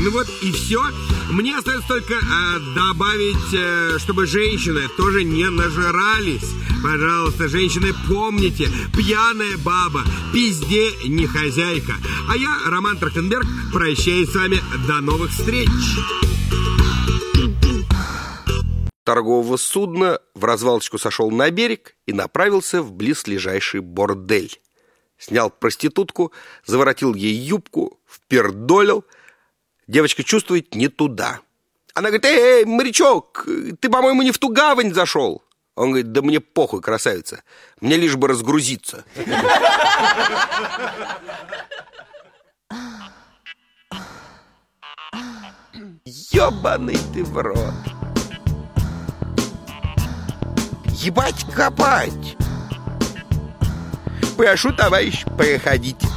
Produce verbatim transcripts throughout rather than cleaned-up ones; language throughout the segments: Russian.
Ну вот и все. Мне остается только э, добавить, э, чтобы женщины тоже не нажрались. Пожалуйста, женщины, помните, пьяная баба пизде не хозяйка. А я, Роман Трахтенберг, прощаюсь с вами. До новых встреч. Торгового судна в развалочку сошел на берег и направился в близлежащий бордель. Снял проститутку, заворотил ей юбку, впердолил. Девочка чувствует не туда. Она говорит: «Эй, морячок, ты, по-моему, не в ту гавань зашел». Он говорит: «Да мне похуй, красавица, мне лишь бы разгрузиться». Ёбаный ты в рот. Ебать копать. Прошу, товарищ, проходите.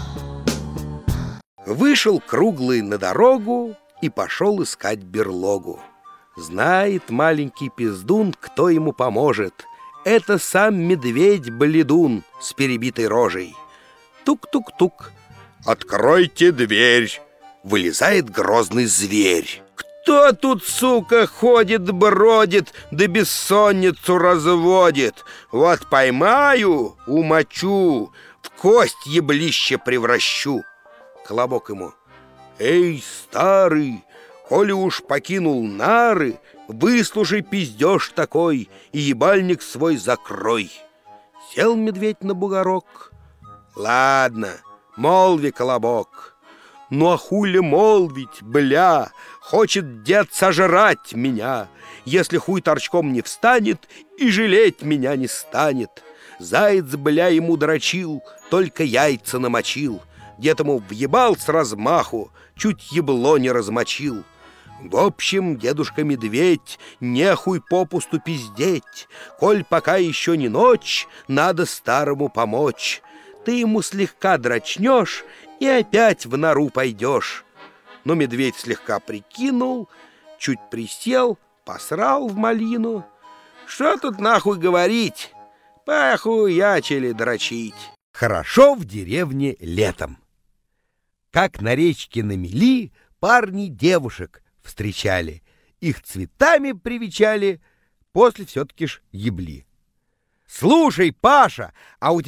Вышел круглый на дорогу и пошел искать берлогу. Знает маленький пиздун, кто ему поможет. Это сам медведь-бледун с перебитой рожей. Тук-тук-тук. «Откройте дверь!» Вылезает грозный зверь. «Кто тут, сука, ходит, бродит, да бессонницу разводит? Вот поймаю, умочу, в кость еблище превращу». Колобок ему: «Эй, старый, коли уж покинул нары, выслушай пиздеж такой и ебальник свой закрой». Сел медведь на бугорок. «Ладно, молви, Колобок». «Ну а хули молвить, бля, хочет дед сожрать меня, если хуй торчком не встанет и жалеть меня не станет». Заяц, бля, ему дрочил, только яйца намочил. Дед ему въебал с размаху, чуть ебло не размочил. В общем, дедушка-медведь, нехуй попусту пиздеть. Коль пока еще не ночь, надо старому помочь. Ты ему слегка дрочнешь и опять в нору пойдешь. Но медведь слегка прикинул, чуть присел, посрал в малину. Что тут нахуй говорить? Похуячили дрочить. Хорошо в деревне летом. Как на речке на мели парни девушек встречали, их цветами привечали, после все-таки ж ебли. «Слушай, Паша, а у тебя